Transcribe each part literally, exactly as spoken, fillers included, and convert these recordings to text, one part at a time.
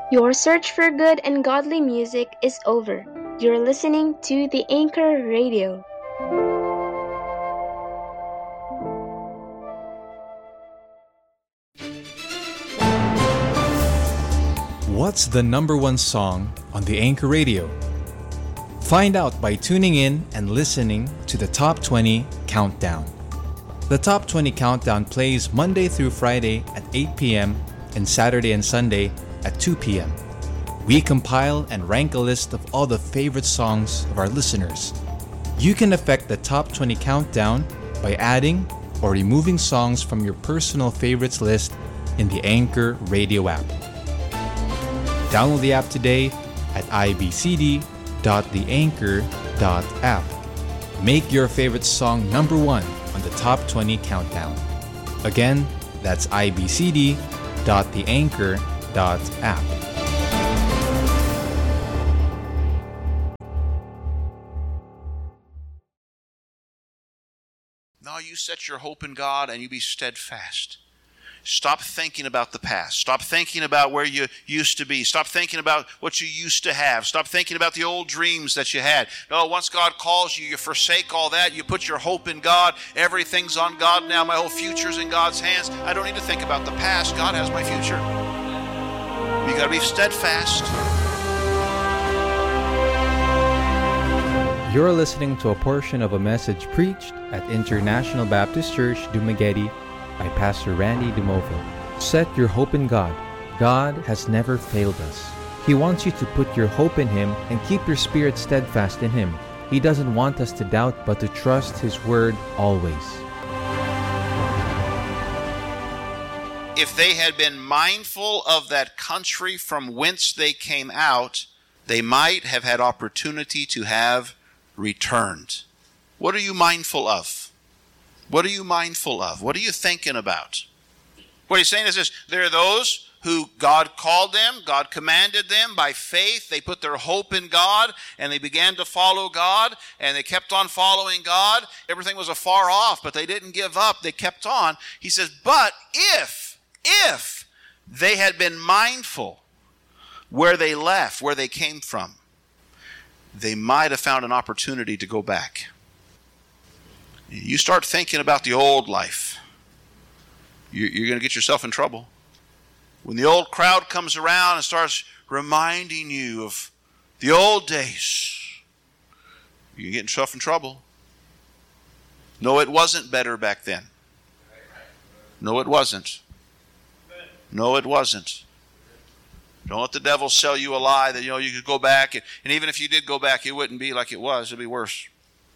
Your search for good and godly music is over. You're listening to the Anchor Radio. What's the number one song on the Anchor Radio? Find out by tuning in and listening to the Top twenty Countdown. The Top twenty Countdown plays Monday through Friday at eight p.m. and Saturday and Sunday at two p.m. We compile and rank a list of all the favorite songs of our listeners. You can affect the Top twenty Countdown by adding or removing songs from your personal favorites list in the Anchor Radio app. Download the app today at i b c d dot the anchor dot app. Make your favorite song number one on the Top twenty Countdown. Again, that's i b c d dot the anchor dot app. Now you set your hope in God and you be steadfast. Stop thinking about the past. Stop thinking about where you used to be. Stop thinking about what you used to have. Stop thinking about the old dreams that you had. No, once God calls you, you forsake all that. You put your hope in God. Everything's on God now. My whole future's in God's hands. I don't need to think about the past. God has my future. You got to be steadfast. You're listening to a portion of a message preached at International Baptist Church, Dumaguete, by Pastor Randy DeMovo. Set your hope in God. God has never failed us. He wants you to put your hope in Him and keep your spirit steadfast in Him. He doesn't want us to doubt, but to trust His word always. If they had been mindful of that country from whence they came out, they might have had opportunity to have returned. What are you mindful of? What are you mindful of? What are you thinking about? What he's saying is this: there are those who God called them, God commanded them by faith. They put their hope in God and they began to follow God and they kept on following God. Everything was afar off, but they didn't give up. They kept on. He says, but if, if they had been mindful where they left, where they came from, they might have found an opportunity to go back. You start thinking about the old life, you're going to get yourself in trouble. When the old crowd comes around and starts reminding you of the old days, you get yourself in trouble. No, it wasn't better back then. No, it wasn't. No, it wasn't. Don't let the devil sell you a lie that, you know, you could go back, and, and even if you did go back, it wouldn't be like it was. It'd be worse.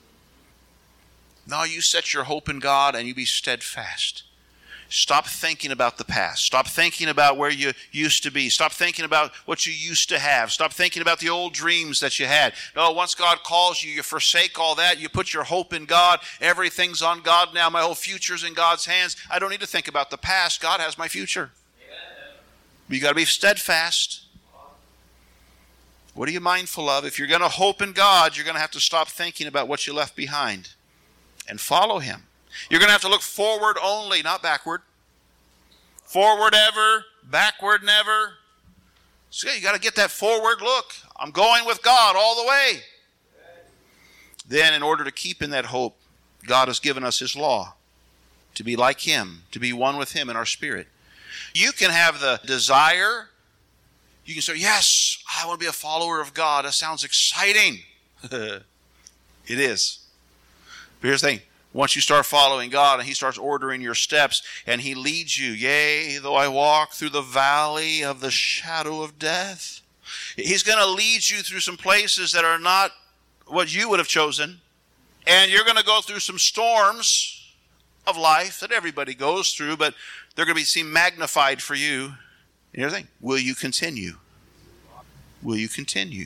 No, you set your hope in God and you be steadfast. Stop thinking about the past. Stop thinking about where you used to be. Stop thinking about what you used to have. Stop thinking about the old dreams that you had. No, once God calls you, you forsake all that. You put your hope in God. Everything's on God now. My whole future's in God's hands. I don't need to think about the past. God has my future. But you got to be steadfast. What are you mindful of? If you're going to hope in God, you're going to have to stop thinking about what you left behind and follow Him. You're going to have to look forward only, not backward. Forward ever, backward never. So yeah, you got to get that forward look. I'm going with God all the way. Then in order to keep in that hope, God has given us His law to be like Him, to be one with Him in our spirit. You can have the desire. You can say, yes, I want to be a follower of God. That sounds exciting. It is. But here's the thing. Once you start following God and He starts ordering your steps and He leads you, yea, though I walk through the valley of the shadow of death. He's going to lead you through some places that are not what you would have chosen. And you're going to go through some storms of life that everybody goes through, but they're going to be seen magnified for you. And here's the thing. Will you continue? Will you continue?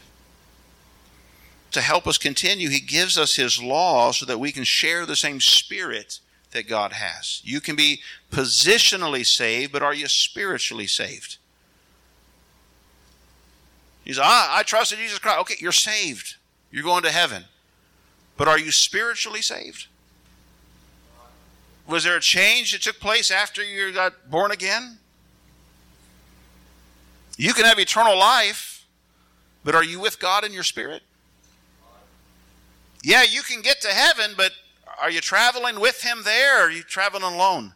To help us continue, He gives us His law so that we can share the same spirit that God has. You can be positionally saved, but are you spiritually saved? He says, I, I trust in Jesus Christ. Okay, you're saved. You're going to heaven. But are you spiritually saved? Was there a change that took place after you got born again? You can have eternal life, but are you with God in your spirit? Yeah, you can get to heaven, but are you traveling with him there, or are you traveling alone?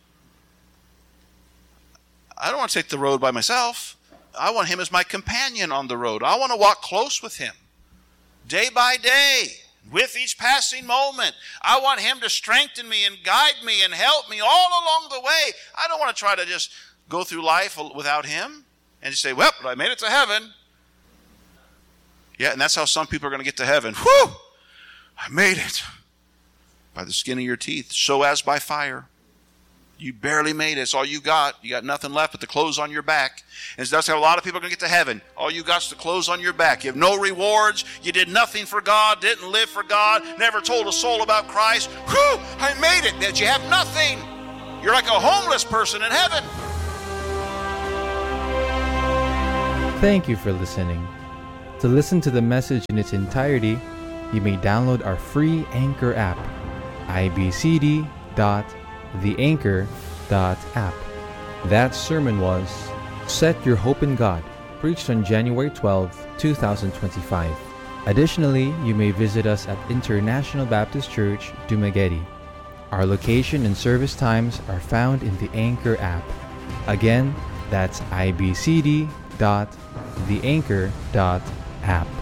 I don't want to take the road by myself. I want him as my companion on the road. I want to walk close with him, day by day, with each passing moment. I want him to strengthen me and guide me and help me all along the way. I don't want to try to just go through life without him and just say, well, I made it to heaven. Yeah, and that's how some people are going to get to heaven. Whew! I made it. By the skin of your teeth, so as by fire. You barely made it. It's all you got. You got nothing left but the clothes on your back. And that's how a lot of people are going to get to heaven. All you got is the clothes on your back. You have no rewards. You did nothing for God, didn't live for God, never told a soul about Christ. Whew! I made it. That you have nothing. You're like a homeless person in heaven. Thank you for listening. To listen to the message in its entirety, you may download our free Anchor app, I B C D dot the anchor dot app. That sermon was Set Your Hope in God, preached on January twelfth, twenty twenty-five. Additionally, you may visit us at International Baptist Church, Dumaguete. Our location and service times are found in the Anchor app. Again, that's I B C D dot the anchor dot app.